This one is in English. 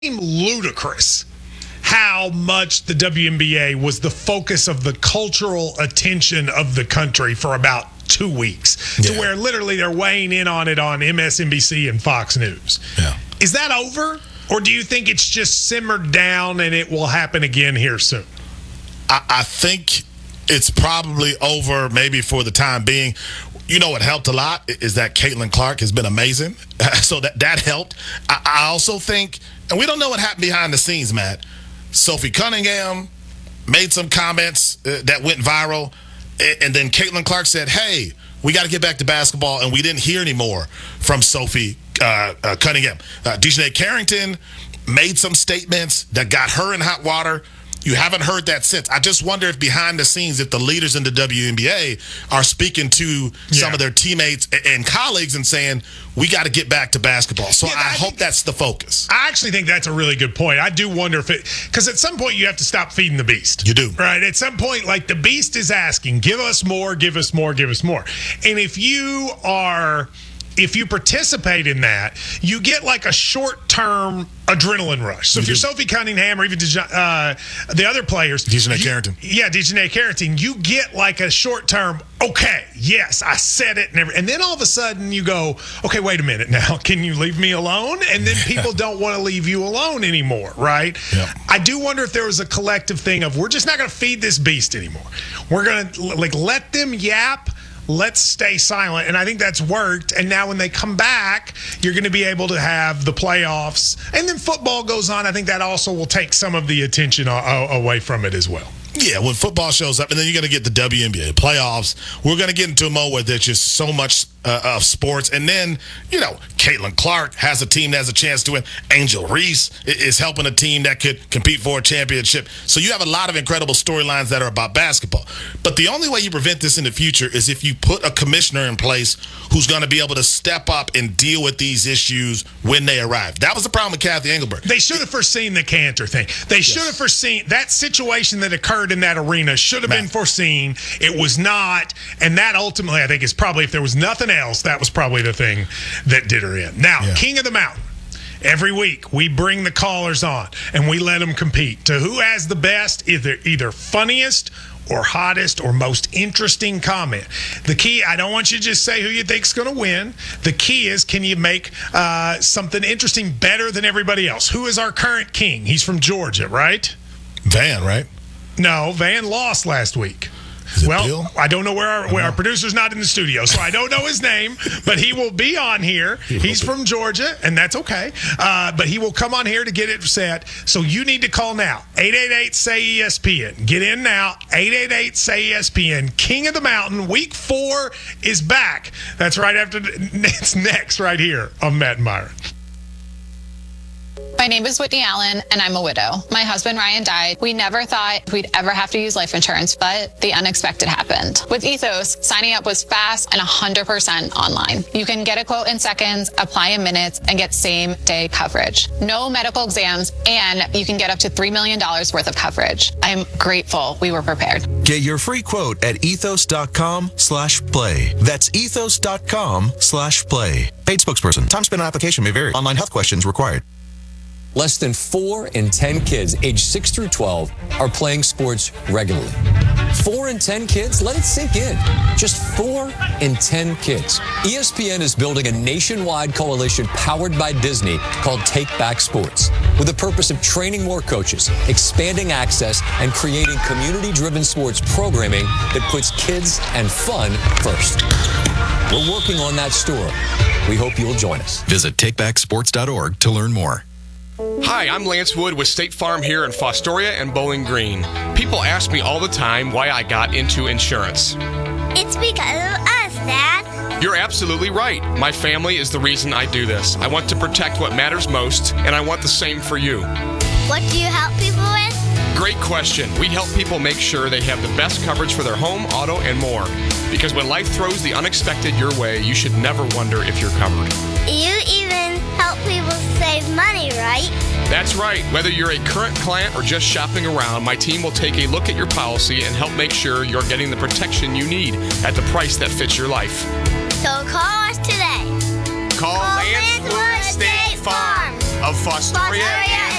ludicrous how much the WNBA was the focus of the cultural attention of the country for about 2 weeks, to where literally they're weighing in on it on MSNBC and Fox News. Yeah. Is that over, or do you think it's just simmered down and it will happen again here soon? I think it's probably over, maybe for the time being. You know what helped a lot is that Caitlin Clark has been amazing. So that helped. I also think, and we don't know what happened behind the scenes, Matt. Sophie Cunningham made some comments that went viral, and then Caitlin Clark said, hey, we got to get back to basketball, and we didn't hear any more from Sophie Cunningham. Dejanay Carrington made some statements that got her in hot water. You haven't heard that since. I just wonder if behind the scenes, if the leaders in the WNBA are speaking to some of their teammates and colleagues and saying, we got to get back to basketball. So I hope that's the focus. I actually think that's a really good point. I do wonder if because at some point you have to stop feeding the beast. You do. Right? At some point, like, the beast is asking, give us more, give us more, give us more. And if you participate in that, you get like a short-term adrenaline rush. So if you're Sophie Cunningham or even the other players. Dejanay Carrington. Yeah, Dejanay Carrington. You get like a short-term, okay, yes, I said it. And then all of a sudden you go, okay, wait a minute now. Can you leave me alone? And then people don't want to leave you alone anymore, right? Yeah. I do wonder if there was a collective thing of, we're just not going to feed this beast anymore. We're going to let them yap. Let's stay silent. And I think that's worked. And now when they come back, you're going to be able to have the playoffs. And then football goes on. I think that also will take some of the attention away from it as well. Yeah, when football shows up, and then you're going to get the WNBA playoffs. We're going to get into a mode where there's just so much of sports. And then, Caitlin Clark has a team that has a chance to win. Angel Reese is helping a team that could compete for a championship. So you have a lot of incredible storylines that are about basketball. But the only way you prevent this in the future is if you put a commissioner in place who's going to be able to step up and deal with these issues when they arrive. That was the problem with Kathy Engelbert. They should have foreseen the Cantor thing. They should have foreseen that situation that occurred in that arena should have been foreseen. It was not, and that ultimately, I think, is probably, if there was nothing else, that was probably the thing that did her in. Now, King of the Mountain. Every week, we bring the callers on, and we let them compete to who has the best, either funniest or hottest or most interesting comment. The key, I don't want you to just say who you think's going to win. The key is, can you make something interesting better than everybody else? Who is our current king? He's from Georgia, right? Van, right? No, Van lost last week. Well, Bill? I don't know where our producer's not in the studio, so I don't know his name, but he will be on here. He's from Georgia, and that's okay. But he will come on here to get it set. So you need to call now. 888-SAY-ESPN. Get in now. 888-SAY-ESPN. King of the Mountain. Week 4 is back. That's right after. It's next right here on Matt and Myron. My name is Whitney Allen, and I'm a widow. My husband, Ryan, died. We never thought we'd ever have to use life insurance, but the unexpected happened. With Ethos, signing up was fast and 100% online. You can get a quote in seconds, apply in minutes, and get same-day coverage. No medical exams, and you can get up to $3 million worth of coverage. I'm grateful we were prepared. Get your free quote at ethos.com/play. That's ethos.com/play. Paid spokesperson. Time spent on application may vary. Online health questions required. Less than 4 in 10 kids aged 6 through 12 are playing sports regularly. 4 in 10 kids? Let it sink in. Just 4 in 10 kids. ESPN is building a nationwide coalition powered by Disney called Take Back Sports, with the purpose of training more coaches, expanding access, and creating community-driven sports programming that puts kids and fun first. We're working on that story. We hope you'll join us. Visit takebacksports.org to learn more. Hi, I'm Lance Wood with State Farm here in Fostoria and Bowling Green. People ask me all the time why I got into insurance. It's because of us, Dad. You're absolutely right. My family is the reason I do this. I want to protect what matters most, and I want the same for you. What do you help people with? Great question. We help people make sure they have the best coverage for their home, auto, and more. Because when life throws the unexpected your way, you should never wonder if you're covered. You even help people save money, right? That's right. Whether you're a current client or just shopping around, my team will take a look at your policy and help make sure you're getting the protection you need at the price that fits your life. So call us today. Call Lance Wood State Farm. of Fostoria